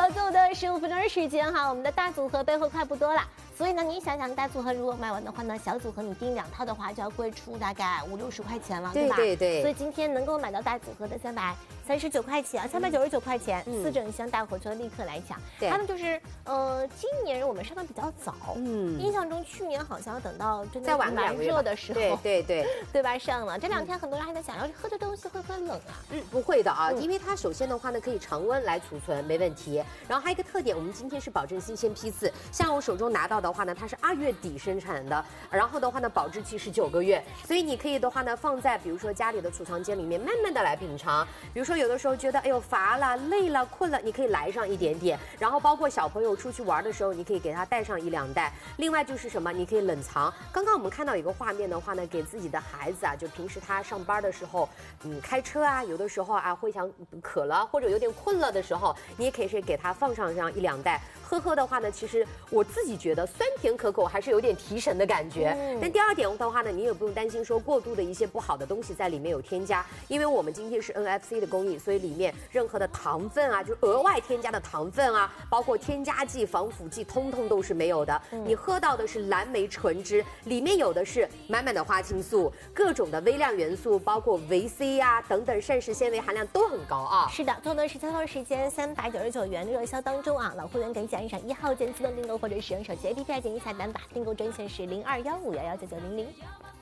了，最后的15分钟的时间哈，我们的大组合背后快不多了。所以呢，你想想，大组合如果卖完的话呢，小组合你订2套的话就要贵出大概50、60块钱了，对吧？ 对对。 所以今天能够买到大组合的339块钱，399块钱，4整箱大火车立刻来抢。他们就是今年我们上的比较早，印象中去年好像要等到真的蛮热的时候，对吧？上了这2天，很多人还在想，要是喝这东西会不会冷啊？ 不会的啊，因为它首先的话呢，可以常温来储存，没问题。然后还有一个特点，我们今天是保证新鲜批次，像我手中拿到的话呢，它是2月底生产的，然后的话呢，保质期是9个月，所以你可以的话呢，放在比如说家里的储藏间里面，慢慢的来品尝。比如说有的时候觉得哎呦乏了、累了、困了，你可以来上一点点。然后包括小朋友出去玩的时候，你可以给他带上1、2袋。另外就是什么，你可以冷藏。刚刚我们看到一个画面的话呢，给自己的孩子啊，就平时他上班的时候，开车啊，有的时候啊会想渴了或者有点困了的时候，你也可以是给他放上这样1、2袋。喝的话呢，其实我自己觉得酸甜可口，还是有点提神的感觉。但第2点的话呢，你也不用担心说过度的一些不好的东西在里面有添加，因为我们今天是 NFC 的工艺，所以里面任何的糖分啊，就额外添加的糖分啊，包括添加剂、防腐剂，通通都是没有的。你喝到的是蓝莓纯汁，里面有的是满满的花青素，各种的微量元素，包括维 C 啊等等膳食纤维含量都很高啊。 是的，做的是销售时间399元热销当中啊，老会员可以奖一闪1号键自动订购或者使用手机 APP 点击菜单吧，订购专线是0215119900。